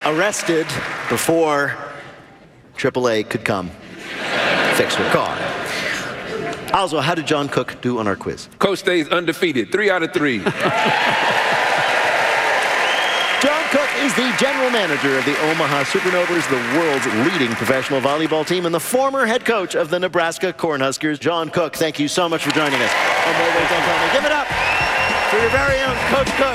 arrested before AAA could come fix her car. Also, how did John Cook do on our quiz? Coach stays undefeated, 3 out of 3. John Cook is the general manager of the Omaha Supernovas, the world's leading professional volleyball team, and the former head coach of the Nebraska Cornhuskers. John Cook, thank you so much for joining us. Give it up for your very own Coach Cook.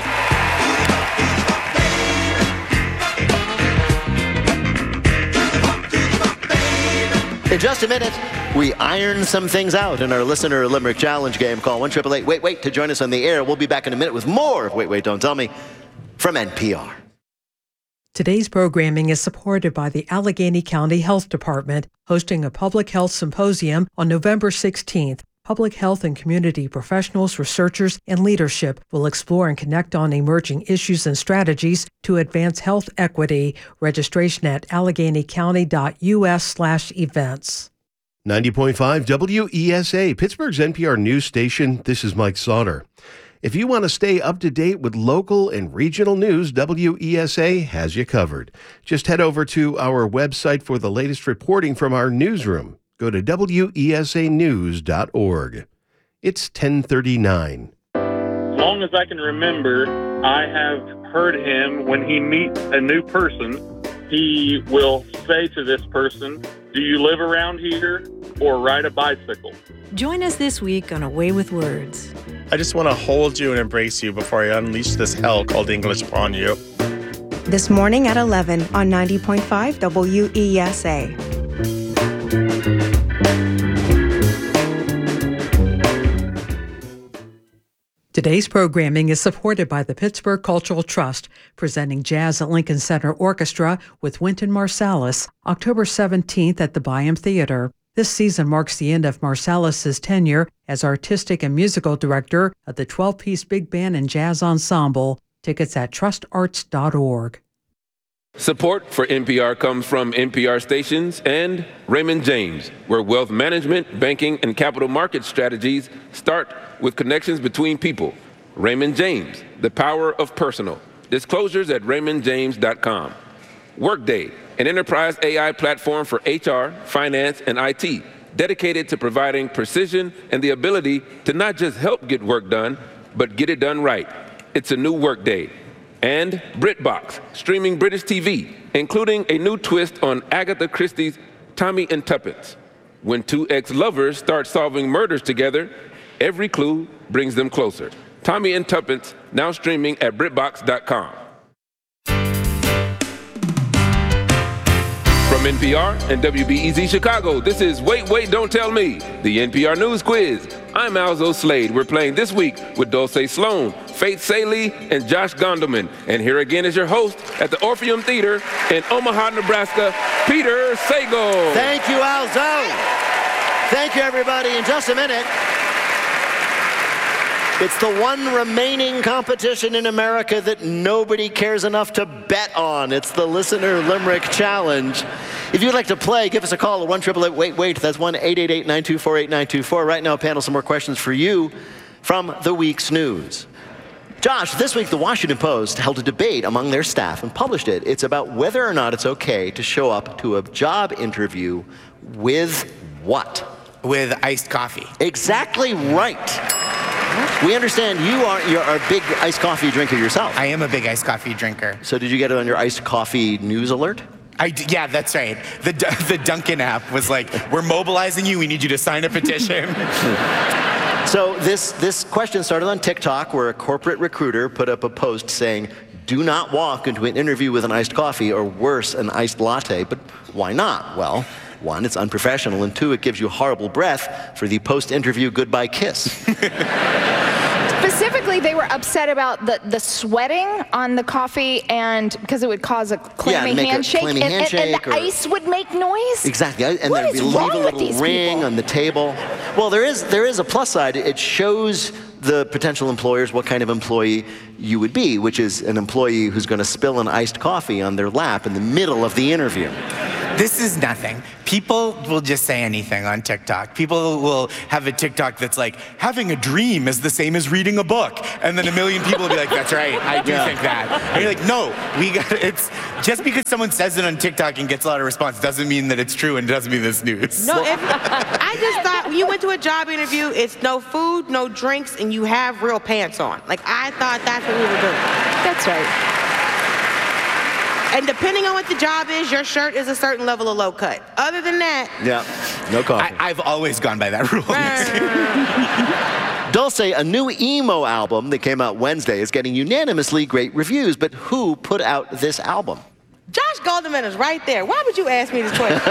In just a minute, we iron some things out in our Listener Limerick Challenge game. Call 1-888-WAIT-WAIT to join us on the air. We'll be back in a minute with more of Wait, Wait, Don't Tell Me from NPR. Today's programming is supported by the Allegheny County Health Department, hosting a public health symposium on November 16th. Public health and community professionals, researchers, and leadership will explore and connect on emerging issues and strategies to advance health equity. Registration at alleghenycounty.us/events. 90.5 WESA, Pittsburgh's NPR news station. This is Mike Sauter. If you want to stay up to date with local and regional news, WESA has you covered. Just head over to our website for the latest reporting from our newsroom. Go to wesanews.org. It's 10:39. As long as I can remember, I have heard him when he meets a new person, he will say to this person, "Do you live around here or ride a bicycle?" Join us this week on A Way with Words. I just want to hold you and embrace you before I unleash this hell called English upon you. This morning at 11 on 90.5 WESA. Today's programming is supported by the Pittsburgh Cultural Trust, presenting Jazz at Lincoln Center Orchestra with Wynton Marsalis, October 17th at the Byham Theater. This season marks the end of Marsalis's tenure as artistic and musical director of the 12-piece big band and jazz ensemble. Tickets at trustarts.org. Support for NPR comes from NPR stations and Raymond James, where wealth management, banking, and capital market strategies start with connections between people. Raymond James, the power of personal. Disclosures at raymondjames.com. Workday, an enterprise AI platform for HR, finance, and IT, dedicated to providing precision and the ability to not just help get work done, but get it done right. It's a new Workday. And BritBox, streaming British TV, including a new twist on Agatha Christie's Tommy and Tuppence. When two ex-lovers start solving murders together, every clue brings them closer. Tommy and Tuppence, now streaming at BritBox.com. From NPR and WBEZ Chicago, this is Wait, Wait, Don't Tell Me, the NPR News Quiz. I'm Alzo Slade. We're playing this week with Dulce Sloan, Faith Saley, and Josh Gondelman. And here again is your host at the Orpheum Theater in Omaha, Nebraska, Peter Sagal. Thank you, Alzo. Thank you, everybody. In just a minute, it's the one remaining competition in America that nobody cares enough to bet on. It's the Listener Limerick Challenge. If you'd like to play, give us a call at 1-888-WAIT-WAIT. That's 1-888-924-8924. Right now, panel, some more questions for you from the week's news. Josh, this week the Washington Post held a debate among their staff and published it. It's about whether or not it's okay to show up to a job interview with what? With iced coffee. Exactly right. We understand you're a big iced coffee drinker yourself. I am a big iced coffee drinker. So did you get it on your iced coffee news alert? Yeah, that's right. The Dunkin' app was like, we're mobilizing you. We need you to sign a petition. So this question started on TikTok, where a corporate recruiter put up a post saying, do not walk into an interview with an iced coffee, or worse, an iced latte. But why not? Well, one, it's unprofessional, and two, it gives you horrible breath for the post-interview goodbye kiss. Specifically, they were upset about the sweating on the coffee, and because it would cause a clammy handshake, and the ice would make noise. Exactly, and what then is leave wrong a with little these ring people? on the table. Well, there is a plus side. It shows the potential employers what kind of employee you would be, which is an employee who's going to spill an iced coffee on their lap in the middle of the interview. This is nothing. People will just say anything on TikTok. People will have a TikTok that's like, having a dream is the same as reading a book. And then a million people will be like, that's right, I do think that. And you're like, no, it's just because someone says it on TikTok and gets a lot of response doesn't mean that it's true and doesn't mean it's news. No, I just thought when you went to a job interview, it's no food, no drinks, and you have real pants on. Like, I thought that's what we were doing. That's right. And depending on what the job is, your shirt is a certain level of low cut. Other than that... Yeah, no coffee. I've always gone by that rule. Dulce, a new emo album that came out Wednesday, is getting unanimously great reviews, but who put out this album? Josh Golderman is right there. Why would you ask me this question?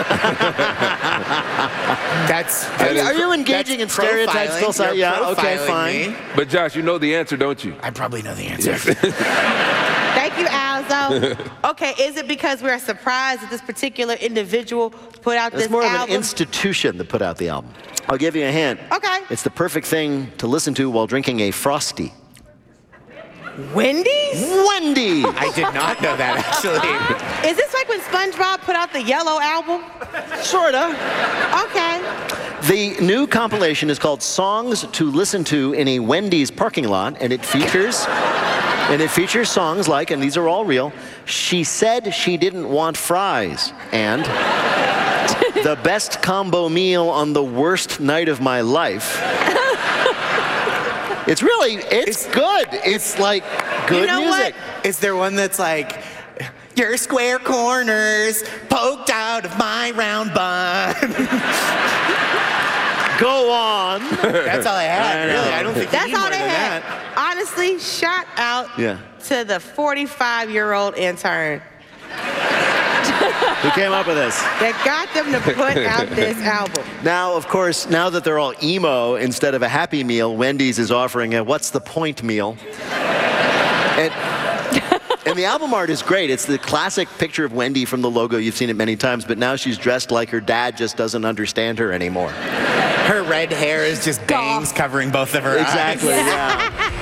Are you engaging in stereotypes, Dulce? Yeah, okay, fine. Me. But Josh, you know the answer, don't you? I probably know the answer. Thank you, Alzo. Okay, is it because we're surprised that this particular individual put out this album? It's more of an institution that put out the album. I'll give you a hint. Okay. It's the perfect thing to listen to while drinking a Frosty. Wendy's? Wendy's! I did not know that, actually. Is this like when SpongeBob put out the Yellow album? Sorta. Okay. The new compilation is called Songs to Listen to in a Wendy's Parking Lot, and it features songs like, and these are all real, She Said She Didn't Want Fries, and The Best Combo Meal on the Worst Night of My Life. It's good. It's like good music. What? Is there one that's like, your square corners poked out of my round bun? Go on. That's all I had, really. I don't think that's you need all more they than had. that. Honestly, shout out to the 45-year-old intern. Who came up with this? That got them to put out this album. Now, of course, now that they're all emo, instead of a Happy Meal, Wendy's is offering a What's the Point meal. And the album art is great. It's the classic picture of Wendy from the logo. You've seen it many times, but now she's dressed like her dad just doesn't understand her anymore. Her red hair is just bangs covering both of her eyes. Exactly, yeah.